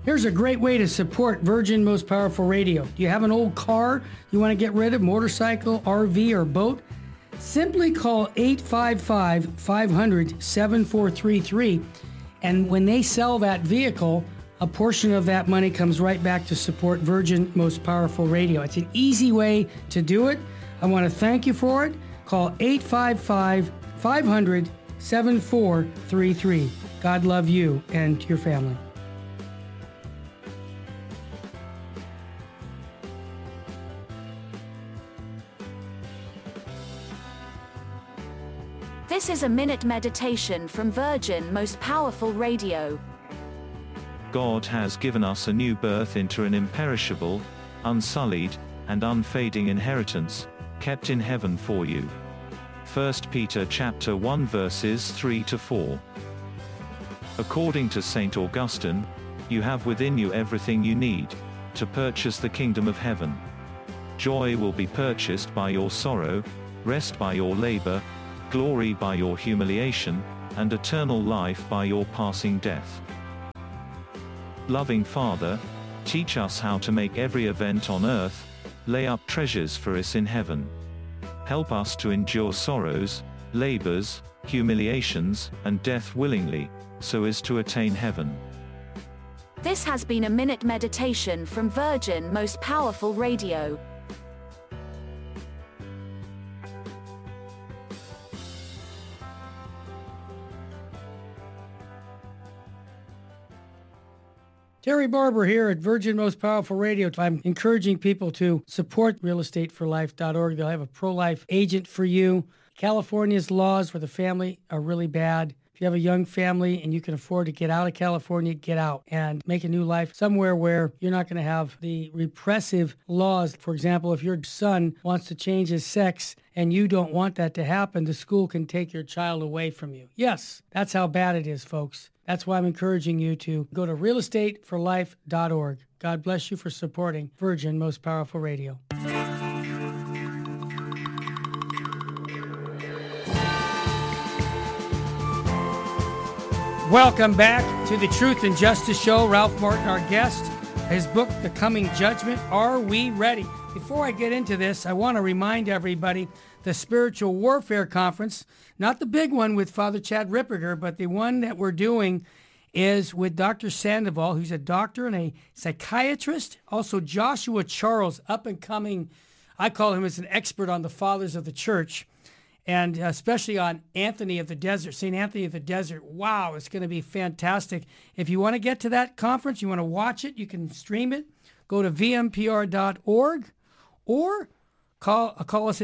Here's a great way to support Virgin Most Powerful Radio. Do you have an old car you want to get rid of, motorcycle, RV, or boat? Simply call 855-500-7433, and when they sell that vehicle, a portion of that money comes right back to support Virgin Most Powerful Radio. It's an easy way to do it. I want to thank you for it. Call 855-500-7433. God love you and your family. This is a minute meditation from Virgin Most Powerful Radio. God has given us a new birth into an imperishable, unsullied, and unfading inheritance, kept in heaven for you. 1 Peter chapter 1 verses 3 to 4. According to St. Augustine, you have within you everything you need to purchase the kingdom of heaven. Joy will be purchased by your sorrow, rest by your labor, glory by your humiliation, and eternal life by your passing death. Loving Father, teach us how to make every event on earth lay up treasures for us in heaven. Help us to endure sorrows, labors, humiliations, and death willingly, so as to attain heaven. This has been a minute meditation from Virgin Most Powerful Radio. Terry Barber here at Virgin Most Powerful Radio. I'm encouraging people to support realestateforlife.org. They'll have a pro-life agent for you. California's laws for the family are really bad. If you have a young family and you can afford to get out of California, get out and make a new life somewhere where you're not going to have the repressive laws. For example, if your son wants to change his sex and you don't want that to happen, the school can take your child away from you. Yes, that's how bad it is, folks. That's why I'm encouraging you to go to realestateforlife.org. God bless you for supporting Virgin Most Powerful Radio. Welcome back to the Truth and Justice Show. Ralph Martin, our guest. His book, The Coming Judgment. Are we ready? Before I get into this, I want to remind everybody the Spiritual Warfare Conference, not the big one with Father Chad Ripperger, but the one that we're doing is with Dr. Sandoval, who's a doctor and a psychiatrist. Also, Joshua Charles, up and coming. I call him as an expert on the fathers of the church, and especially on Anthony of the Desert, St. Anthony of the Desert. Wow, it's going to be fantastic. If you want to get to that conference, you want to watch it, you can stream it. Go to vmpr.org or call us at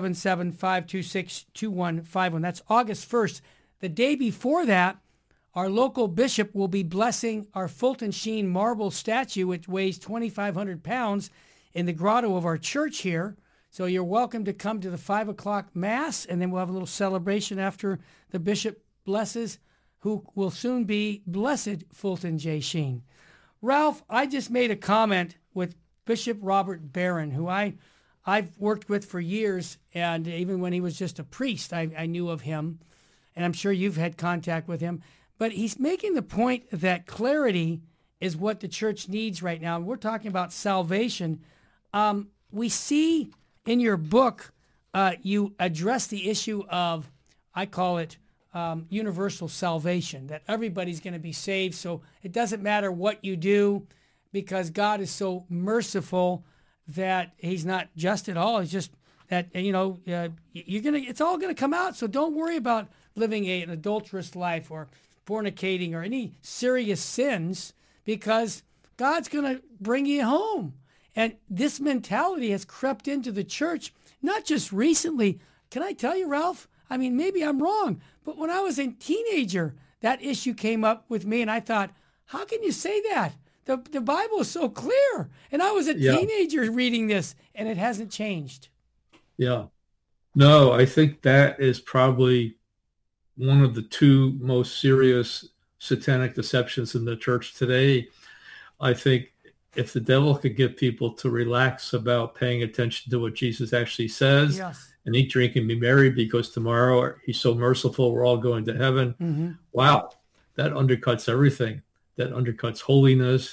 877-526-2151. That's August 1st. The day before that, our local bishop will be blessing our Fulton Sheen marble statue, which weighs 2,500 pounds, in the grotto of our church here. So you're welcome to come to the 5 o'clock Mass, and then we'll have a little celebration after the bishop blesses, who will soon be Blessed Fulton J. Sheen. Ralph, I just made a comment with Bishop Robert Barron, who I've worked with for years, and even when he was just a priest, I knew of him, and I'm sure you've had contact with him. But he's making the point that clarity is what the church needs right now. We're talking about salvation. We see in your book, you address the issue of, I call it universal salvation, that everybody's going to be saved. So it doesn't matter what you do, because God is so merciful that he's not just at all. It's just that, it's all going to come out. So don't worry about living an adulterous life or fornicating or any serious sins, because God's going to bring you home. And this mentality has crept into the church, not just recently. Can I tell you, Ralph? I mean, maybe I'm wrong, but when I was a teenager, that issue came up with me, and I thought, how can you say that? The Bible is so clear. And I was a teenager reading this, and it hasn't changed. Yeah. No, I think that is probably one of the two most serious satanic deceptions in the church today. I think if the devil could get people to relax about paying attention to what Jesus actually says, and eat, drink, and be merry, because tomorrow he's so merciful, we're all going to heaven. Mm-hmm. Wow, that undercuts everything. That undercuts holiness.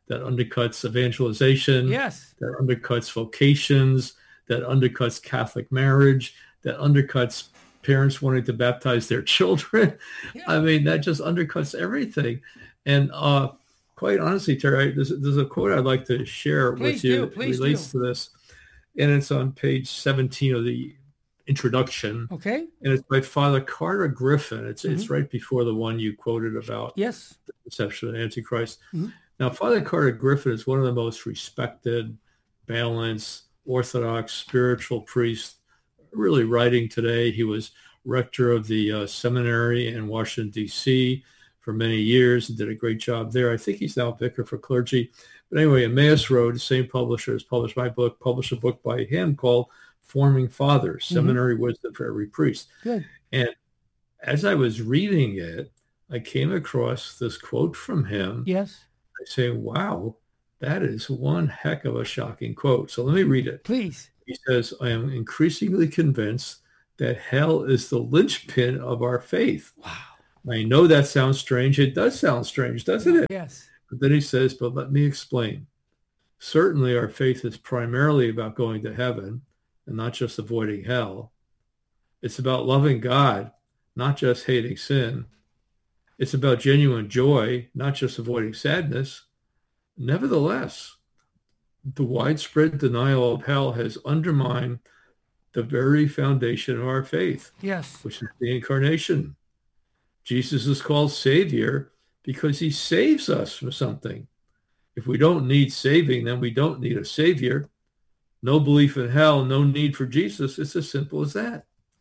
that undercuts evangelization, Yes. that undercuts vocations, that undercuts Catholic marriage, that undercuts parents wanting to baptize their children. Yeah. I mean, that just undercuts everything. And quite honestly, Terry, there's a quote I'd like to share with you. It relates to this. And it's on page 17 of the introduction. Okay. And it's by Father Carter Griffin. It's right before the one you quoted about Yes. the deception of Antichrist. Mm-hmm. Now, Father Carter Griffin is one of the most respected, balanced, Orthodox spiritual priests really writing today. He was rector of the seminary in Washington, D.C. for many years and did a great job there. I think he's now vicar for clergy. But anyway, Emmaus Road, the same publisher has published my book, published a book by him called Forming Fathers, Seminary Wisdom for Every Priest. Good. And as I was reading it, I came across this quote from him. Yes. I say, wow, that is one heck of a shocking quote. So let me read it. Please. He says, I am increasingly convinced that hell is the linchpin of our faith. Wow. I know that sounds strange. It does sound strange, doesn't it? Yes. But then he says, but let me explain. Certainly our faith is primarily about going to heaven and not just avoiding hell. It's about loving God, not just hating sin. It's about genuine joy, not just avoiding sadness. Nevertheless, the widespread denial of hell has undermined the very foundation of our faith, Yes. which is the incarnation. Jesus is called Savior because he saves us from something. If we don't need saving, then we don't need a Savior. No belief in hell, no need for Jesus. It's as simple as that.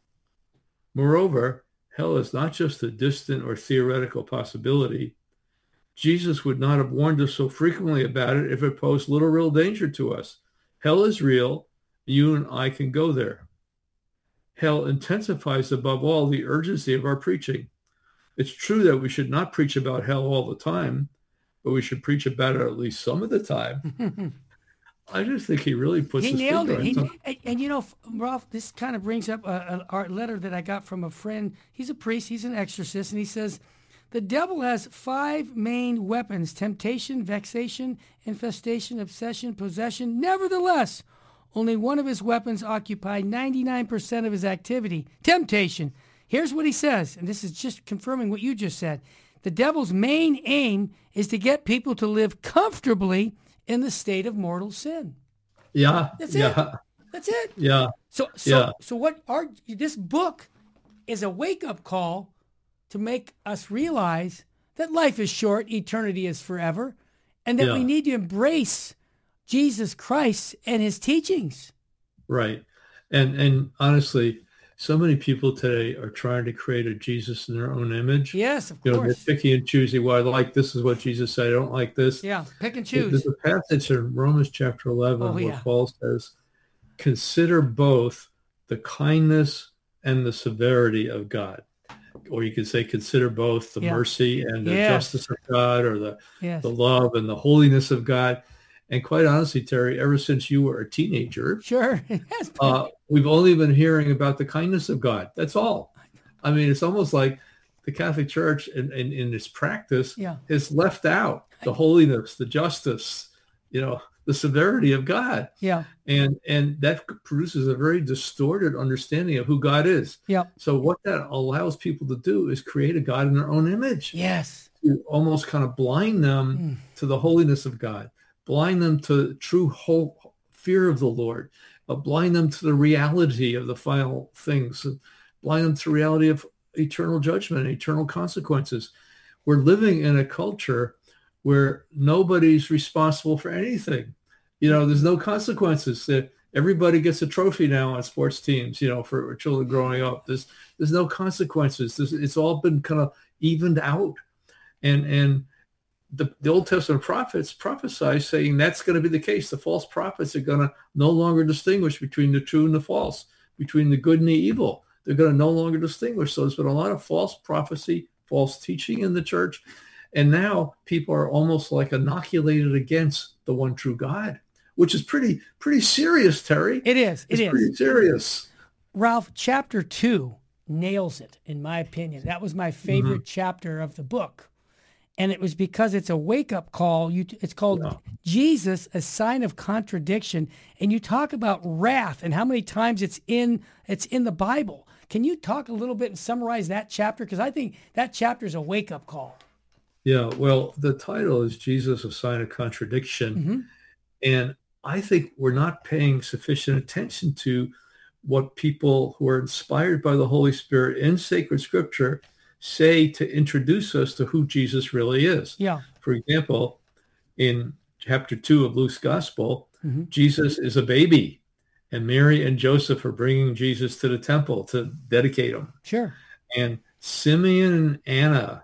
Moreover, hell is not just a distant or theoretical possibility. Jesus would not have warned us so frequently about it if it posed little real danger to us. Hell is real. You and I can go there. Hell intensifies above all the urgency of our preaching. It's true that we should not preach about hell all the time, but we should preach about it at least some of the time. I just think he really puts his nailed finger it. on something. And you know, Ralph, this kind of brings up a letter that I got from a friend. He's a priest. He's an exorcist. And he says, the devil has 5 main weapons: temptation, vexation, infestation, obsession, possession. Nevertheless, only one of his weapons occupied 99% of his activity: temptation. Here's what he says, and this is just confirming what you just said. The devil's main aim is to get people to live comfortably in the state of mortal sin. Yeah. That's yeah. it. That's it. Yeah. So this book is a wake-up call to make us realize that life is short, eternity is forever, and that we need to embrace Jesus Christ and his teachings. Right. And honestly, so many people today are trying to create a Jesus in their own image. Yes, of course. They're picky and choosy. Well, I like this is what Jesus said. I don't like this. Yeah, pick and choose. There's a passage in Romans chapter 11 where Paul says, consider both the kindness and the severity of God. Or you could say, consider both the mercy and the justice of God, or the love and the holiness of God. And quite honestly, Terry, ever since you were a teenager, sure, we've only been hearing about the kindness of God. That's all. I mean, it's almost like the Catholic Church in its practice has left out the holiness, the justice, the severity of God. Yeah. And that produces a very distorted understanding of who God is. Yeah. So what that allows people to do is create a God in their own image. Yes. To almost kind of blind them to the holiness of God, blind them to true fear of the Lord, blind them to the reality of the final things, blind them to the reality of eternal judgment, eternal consequences. We're living in a culture where nobody's responsible for anything. There's no consequences. Everybody gets a trophy now on sports teams, for children growing up. There's no consequences. It's all been kind of evened out. And the Old Testament prophets prophesy saying that's going to be the case. The false prophets are going to no longer distinguish between the true and the false, between the good and the evil. They're going to no longer distinguish. So there's been a lot of false prophecy, false teaching in the church. And now people are almost like inoculated against the one true God, which is pretty serious, Terry. It is. It's pretty serious. Ralph, chapter 2 nails it, in my opinion. That was my favorite chapter of the book. And it was because it's a wake-up call. It's called Jesus, a sign of contradiction. And you talk about wrath and how many times it's in the Bible. Can you talk a little bit and summarize that chapter? Because I think that chapter is a wake-up call. Yeah, well, the title is Jesus, a sign of contradiction. Mm-hmm. And I think we're not paying sufficient attention to what people who are inspired by the Holy Spirit in sacred scripture say to introduce us to who Jesus really is. Yeah. For example, in chapter 2 of Luke's gospel, Mm-hmm. Jesus is a baby, and Mary and Joseph are bringing Jesus to the temple to dedicate him. Sure. And Simeon and Anna,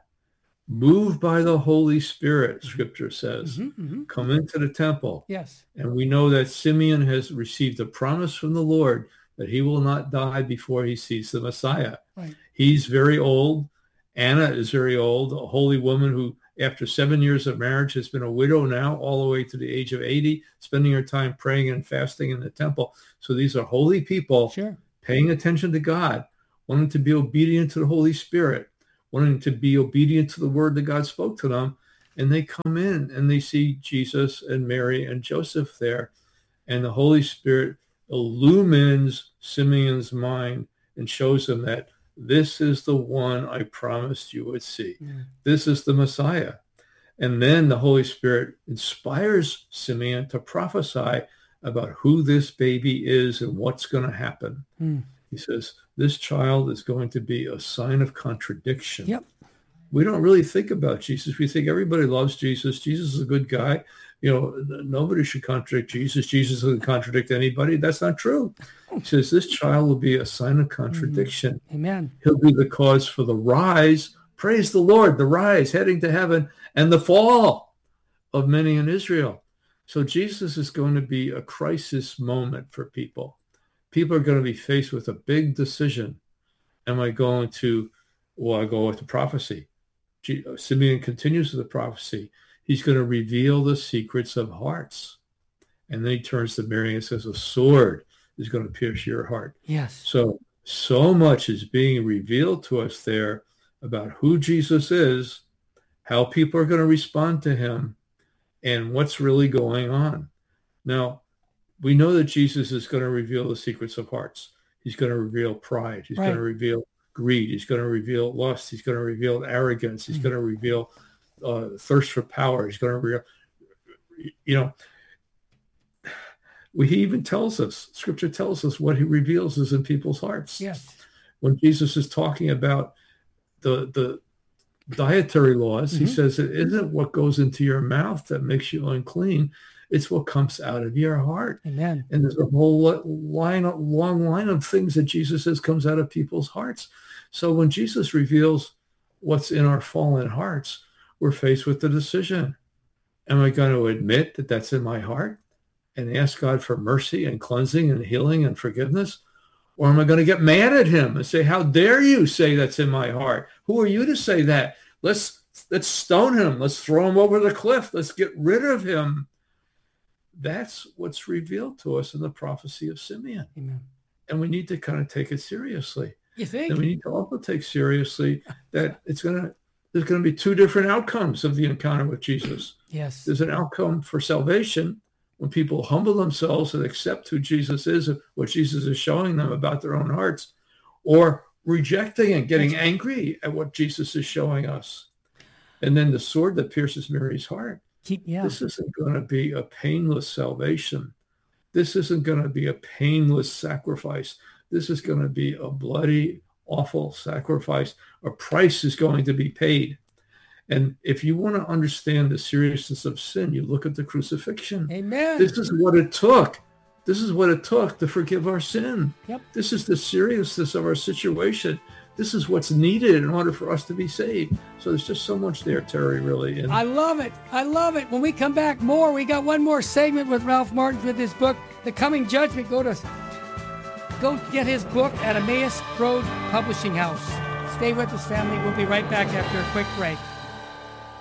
moved by the Holy Spirit, scripture says, come into the temple. Yes. And we know that Simeon has received a promise from the Lord that he will not die before he sees the Messiah. Right. He's very old. Anna is very old, a holy woman who, after 7 years of marriage, has been a widow now all the way to the age of 80, spending her time praying and fasting in the temple. So these are holy people, Sure, paying attention to God, wanting to be obedient to the Holy Spirit, wanting to be obedient to the word that God spoke to them. And they come in and they see Jesus and Mary and Joseph there. And the Holy Spirit illumines Simeon's mind and shows him that this is the one I promised you would see. This is the Messiah. And then the Holy Spirit inspires Simeon to prophesy about who this baby is and what's going to happen. He says, this child is going to be a sign of contradiction. Yep. We don't really think about Jesus. We think everybody loves Jesus. Jesus is a good guy. You know, nobody should contradict Jesus. Jesus doesn't contradict anybody. That's not true. He says this child will be a sign of contradiction. Amen. He'll be the cause for the rise. Praise the Lord, the rise heading to heaven and the fall of many in Israel. So Jesus is going to be a crisis moment for people. People are going to be faced with a big decision. Am I going to, well, I go with the prophecy. Simeon continues with the prophecy. He's going to reveal the secrets of hearts. And then he turns to Mary and says, a sword is going to pierce your heart. Yes. So much is being revealed to us there about who Jesus is, how people are going to respond to him, and what's really going on. Now, we know that Jesus is going to reveal the secrets of hearts. He's going to reveal pride. He's going to reveal greed. He's going to reveal lust. He's going to reveal arrogance. He's going to reveal thirst for power. He's going to reveal, you know, he even tells us, scripture tells us what he reveals is in people's hearts. Yes. When Jesus is talking about the dietary laws, he says it isn't what goes into your mouth that makes you unclean. It's what comes out of your heart. Amen. And there's a whole long line of things that Jesus says comes out of people's hearts. So when Jesus reveals what's in our fallen hearts, we're faced with the decision. Am I going to admit that that's in my heart and ask God for mercy and cleansing and healing and forgiveness? Or am I going to get mad at him and say, how dare you say that's in my heart? Who are you to say that? Let's stone him. Let's throw him over the cliff. Let's get rid of him. That's what's revealed to us in the prophecy of Simeon. Amen. And we need to kind of take it seriously. You think? And we need to also take seriously that there's going to be two different outcomes of the encounter with Jesus. Yes. There's an outcome for salvation when people humble themselves and accept who Jesus is and what Jesus is showing them about their own hearts, or rejecting and getting angry at what Jesus is showing us. And then the sword that pierces Mary's heart. This isn't going to be a painless salvation. This isn't going to be a painless sacrifice. This is going to be a bloody, awful sacrifice. A price is going to be paid. And if you want to understand the seriousness of sin, you look at the crucifixion. Amen. This is what it took. This is what it took to forgive our sin. Yep. This is the seriousness of our situation. This is what's needed in order for us to be saved. So there's just so much there, Terry, really. And I love it. I love it. When we come back more, we got one more segment with Ralph Martin with his book, The Coming Judgment. Go get his book at Emmaus Road Publishing House. Stay with us, family. We'll be right back after a quick break.